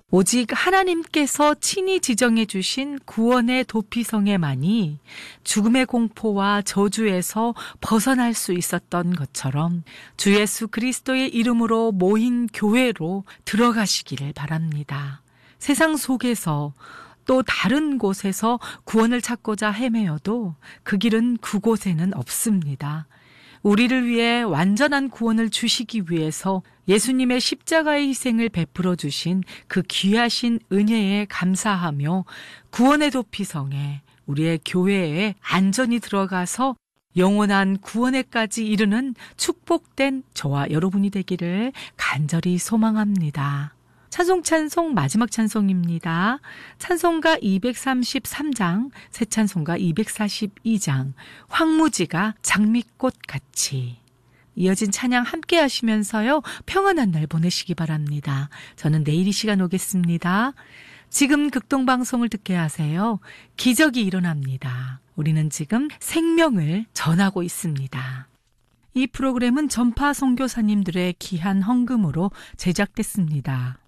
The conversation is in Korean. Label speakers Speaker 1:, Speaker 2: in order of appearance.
Speaker 1: 오직 하나님께서 친히 지정해 주신 구원의 도피성에만이 죽음의 공포와 저주에서 벗어날 수 있었던 것처럼 주 예수 그리스도의 이름으로 모인 교회로 들어가시기를 바랍니다. 세상 속에서 또 다른 곳에서 구원을 찾고자 헤매어도 그 길은 그곳에는 없습니다. 우리를 위해 완전한 구원을 주시기 위해서 예수님의 십자가의 희생을 베풀어 주신 그 귀하신 은혜에 감사하며 구원의 도피성에 우리의 교회에 안전히 들어가서 영원한 구원에까지 이르는 축복된 저와 여러분이 되기를 간절히 소망합니다. 찬송 마지막 찬송입니다. 찬송가 233장, 새 찬송가 242장, 황무지가 장미꽃 같이. 이어진 찬양 함께 하시면서요, 평안한 날 보내시기 바랍니다. 저는 내일 이 시간 오겠습니다. 지금 극동방송을 듣게 하세요. 기적이 일어납니다. 우리는 지금 생명을 전하고 있습니다. 이 프로그램은 전파 선교사님들의 귀한 헌금으로 제작됐습니다.